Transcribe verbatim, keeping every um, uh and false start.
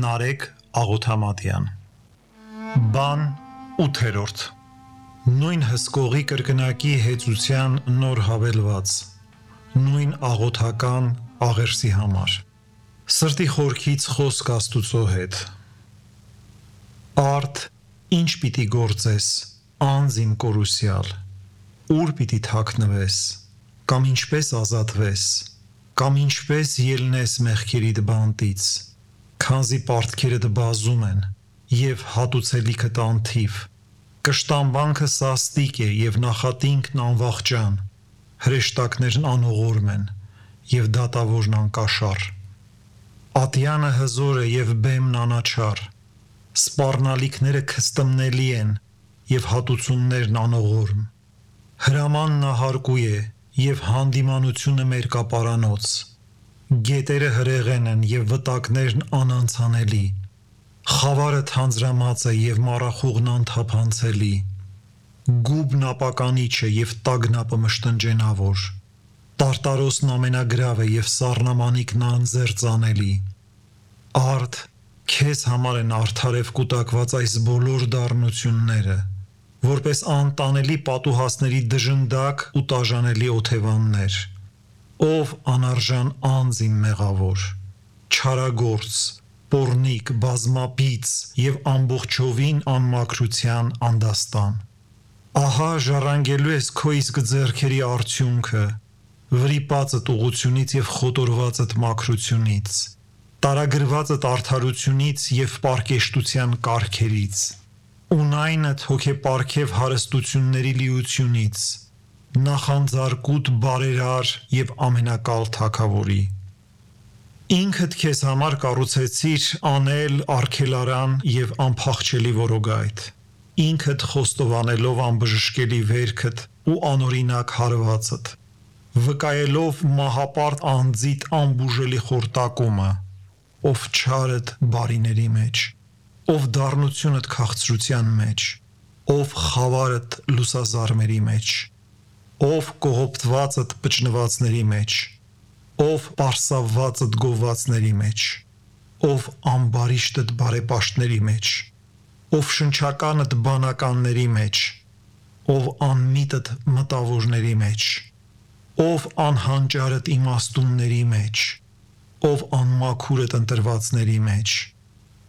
Նարեկ Աղոթամատյան Բան ութերորդ Նույն հսկողի կրկնակի հեծության նոր հավելված Նույն աղոթական աղերսի համար Սրտի խորքից խոսք Աստուծո հետ Արդ ինչ պիտի գործես անձ իմ կորուսյալ Ուր պիտի թաքնվես կամ ինչպես ազատվես կամ ինչպես ելնես մեղքերիդ բանտից Քանզի պարտքերդ բազում են և հատուցելիքդ անթիվ Կշտամբանքը սաստիկ է և նախատինքն անվախճան Հրեշտակներն անողորմ են և դատավորն անկաշառ Ատյանը հզոր է և բեմն անաչառ Սպառնալիքները քստմնելի են և հատուցումներն անողորմ Հրամանն ահարկու է և հանդիմանությունը մերկապարանոց Գետերը հրեղեն են և վտակներն անանցանելի Խավարը թանձրամած է և մառախուղն անթափանցելի Գուբն ապականիչ է և տագնապը մշտնջենավոր Տարտարոսն ամենագրավ է և սառնամանիքն անձերծանելի Արդ, քեզ համար են արդարև կուտակված այս բոլոր դառնությունները Որպես անտանելի պատուհասների դժնդակ ու տաժանելի օթևաններ Ով անարժան անձ իմ մեղավոր Չարագործ, պոռնիկ, բազմապից և ամբողջովին անմաքրության անդաստան Ահա ժառանգելու ես քո իսկ ձեռքերի արդյունքը Վրիպածդ ուղղությունից և խոտորվածդ մաքրությունից Տարագրվածդ արդարությունից և պարկեշտության կառքերից Ունայնդ հոգեպարգև հարստությունների լիությունից Նախանձարկուտ բարերար և ամենակալ թագավորի Ինքդ քեզ համար կառուցեցիր անել արգելարան և անփախչելի որոգայթ Ինքդ խոստովանելով անբժշկելի վերքդ ու անօրինակ հարվածդ Վկայելով մահապարտ անձիդ անբուժելի խորտակումը Ով չարդ բարիների մեջ Ով դառնությունդ քաղցրության մեջ Ով խավարդ լուսազարմերի մեջ Ով կողոպտվածդ պճնվածների մեջ Ով պարսավվածդ գովվածների մեջ Ով ամբարիշտդ բարեպաշտների մեջ Ով շնչականդ բանականների մեջ Ով անմիտդ մտավորների մեջ Ով անհանճարդ իմաստունների մեջ Ով անմաքուրդ ընտրվածների մեջ